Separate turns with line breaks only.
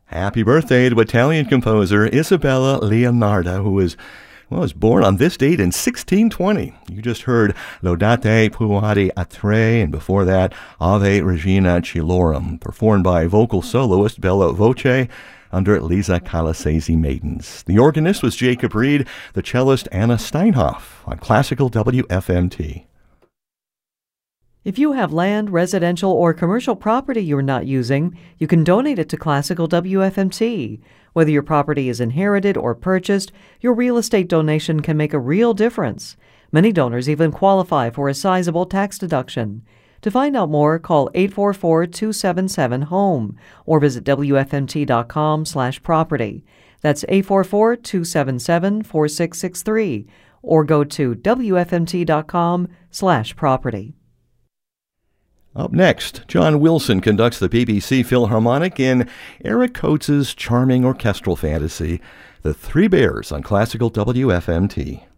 Happy birthday to Italian composer Isabella Leonarda, who was born on this date in 1620. You just heard Laudate pueri a Tre, and before that, Ave Regina Cilorum, performed by vocal soloist Bella Voce under Lisa Calasese Maidens. The organist was Jacob Reed, the cellist Anna Steinhoff on Classical WFMT.
If you have land, residential, or commercial property you're not using, you can donate it to Classical WFMT. Whether your property is inherited or purchased, your real estate donation can make a real difference. Many donors even qualify for a sizable tax deduction. To find out more, call 844-277-HOME or visit WFMT.com/property. That's 844-277-4663 or go to WFMT.com/property.
Up next, John Wilson conducts the BBC Philharmonic in Eric Coates' charming orchestral fantasy, The Three Bears on Classical WFMT.